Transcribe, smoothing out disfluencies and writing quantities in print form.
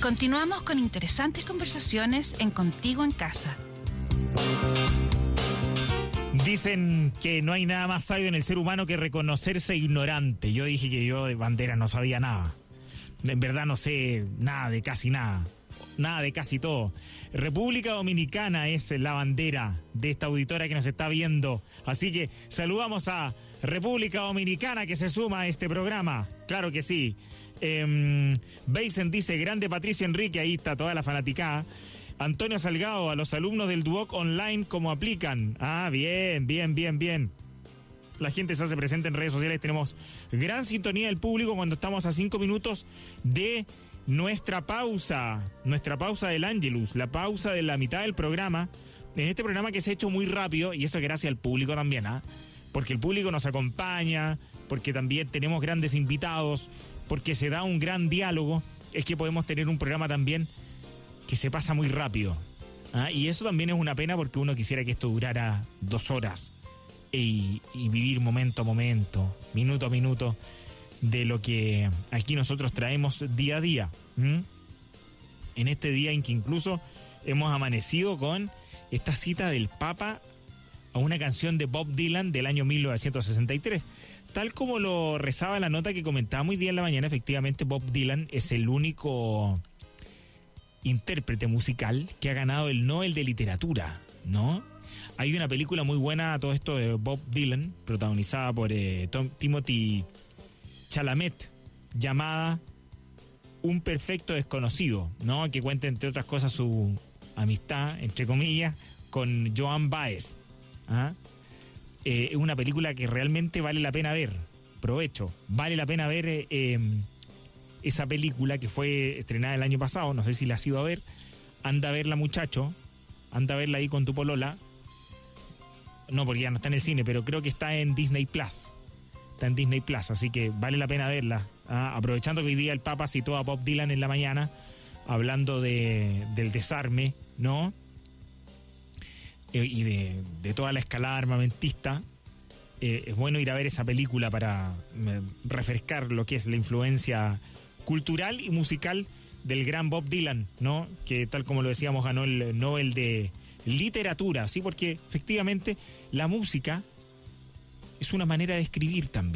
Continuamos con interesantes conversaciones en Contigo en Casa. Dicen que no hay nada más sabio en el ser humano que reconocerse ignorante. Yo dije que yo de banderas no sabía nada. En verdad no sé nada de casi nada. Nada de casi todo. República Dominicana es la bandera de esta auditora que nos está viendo. Así que saludamos a República Dominicana que se suma a este programa. Claro que sí. Beisen dice, grande Patricio Enrique, ahí está toda la fanaticada. Antonio Salgado, a los alumnos del Duoc online, ¿cómo aplican? Ah, bien. La gente se hace presente en redes sociales. Tenemos gran sintonía del público cuando estamos a 5 minutos de nuestra pausa del Angelus, la pausa de la mitad del programa. En este programa que se ha hecho muy rápido, y eso es gracias al público también, porque el público nos acompaña, porque también tenemos grandes invitados, porque se da un gran diálogo, es que podemos tener un programa también que se pasa muy rápido. Y eso también es una pena porque uno quisiera que esto durara 2 horas y vivir momento a momento, minuto a minuto, de lo que aquí nosotros traemos día a día. En este día en que incluso hemos amanecido con esta cita del Papa a una canción de Bob Dylan del año 1963. Tal como lo rezaba la nota que comentábamos hoy día en la mañana, efectivamente Bob Dylan es el único intérprete musical que ha ganado el Nobel de Literatura, ¿no? Hay una película muy buena a todo esto de Bob Dylan, protagonizada por Timothy Chalamet, llamada Un Perfecto Desconocido, ¿no? Que cuenta, entre otras cosas, su amistad, entre comillas, con Joan Baez. Es una película que realmente vale la pena ver. Provecho. Vale la pena ver esa película que fue estrenada el año pasado. No sé si la has ido a ver. Anda a verla, muchacho. Anda a verla ahí con tu polola. No, porque ya no está en el cine, pero creo que está en Disney Plus. Está en Disney Plus, así que vale la pena verla. Aprovechando que hoy día el Papa citó a Bob Dylan en la mañana, hablando del desarme, ¿no? Y de toda la escalada armamentista. Es bueno ir a ver esa película para refrescar lo que es la influencia cultural y musical del gran Bob Dylan, ¿no? Que tal como lo decíamos ganó el Nobel de Literatura, ¿sí? Porque efectivamente la música es una manera de escribir también.